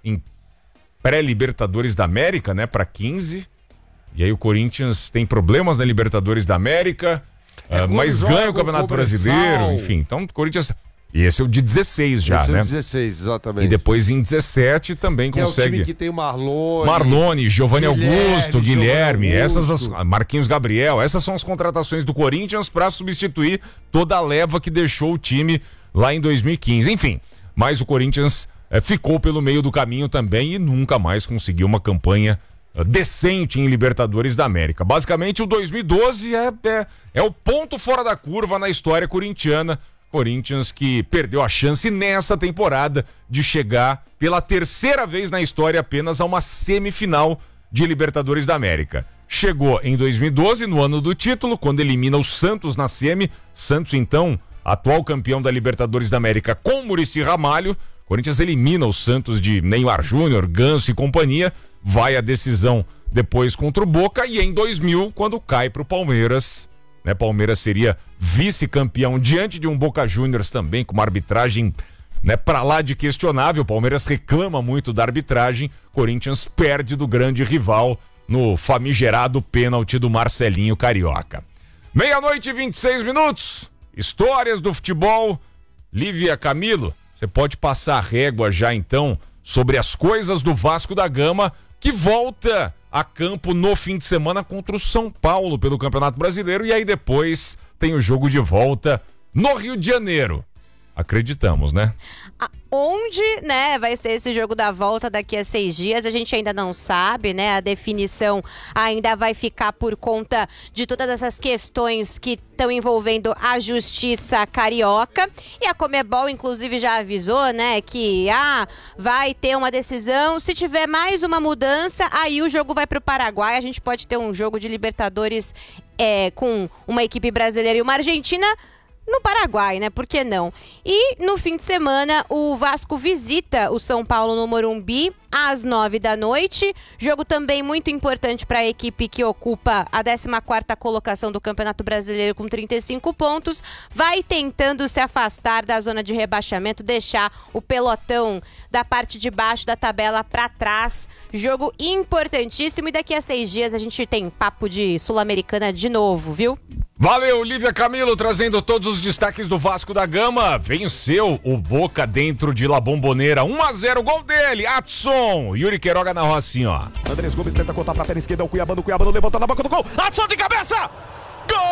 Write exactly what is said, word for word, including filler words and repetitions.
em pré-Libertadores da América, né, para quinze. E aí o Corinthians tem problemas na Libertadores da América, é, uh, mas ganha o Campeonato Brasileiro, enfim. Então o Corinthians... E esse é o de dezesseis já, esse né? É o dezesseis, exatamente. E depois em dezessete também que consegue. É o time que tem o Marlone. Marlone, Giovanni Guilherme, Augusto, Guilherme, Giovanni essas Augusto. as, Marquinhos Gabriel, essas são as contratações do Corinthians para substituir toda a leva que deixou o time lá em dois mil e quinze. Enfim, mas o Corinthians é, ficou pelo meio do caminho também e nunca mais conseguiu uma campanha é, decente em Libertadores da América. Basicamente, o dois mil e doze é, é, é o ponto fora da curva na história corintiana. Corinthians que perdeu a chance nessa temporada de chegar pela terceira vez na história apenas a uma semifinal de Libertadores da América. Chegou em dois mil e doze, no ano do título, quando elimina o Santos na semi. Santos, então, atual campeão da Libertadores da América com Muricy Ramalho. Corinthians elimina o Santos de Neymar Júnior, Ganso e companhia. Vai a decisão depois contra o Boca e em dois mil, quando cai para o Palmeiras... Né, Palmeiras seria vice-campeão diante de um Boca Juniors também, com uma arbitragem, né, pra lá de questionável. Palmeiras reclama muito da arbitragem. Corinthians perde do grande rival no famigerado pênalti do Marcelinho Carioca. Meia-noite e vinte e seis minutos. Histórias do futebol. Lívia Camilo, você pode passar a régua já então sobre as coisas do Vasco da Gama, que volta a campo no fim de semana contra o São Paulo pelo Campeonato Brasileiro, e aí depois tem o jogo de volta no Rio de Janeiro. Acreditamos, né? Onde, né, vai ser esse jogo da volta daqui a seis dias, a gente ainda não sabe, né? A definição ainda vai ficar por conta de todas essas questões que estão envolvendo a justiça carioca. E a Conmebol, inclusive, já avisou, né, que ah, vai ter uma decisão. Se tiver mais uma mudança, aí o jogo vai para o Paraguai. A gente pode ter um jogo de Libertadores é, com uma equipe brasileira e uma argentina no Paraguai, né? Por que não? E no fim de semana, o Vasco visita o São Paulo no Morumbi às nove da noite. Jogo também muito importante para a equipe que ocupa a décima quarta colocação do Campeonato Brasileiro com trinta e cinco pontos. Vai tentando se afastar da zona de rebaixamento, deixar o pelotão da parte de baixo da tabela para trás. Jogo importantíssimo, e daqui a seis dias a gente tem papo de Sul-Americana de novo, viu? Valeu, Lívia Camilo, trazendo todos os destaques do Vasco da Gama. Venceu o Boca dentro de La Bombonera. um a zero, gol dele, Adson. Yuri Queiroga na Rocinha, ó. Andrés Gomes tenta cortar pra perna esquerda, o Cuiabano, o Cuiabano levanta na boca do gol. Adson de cabeça!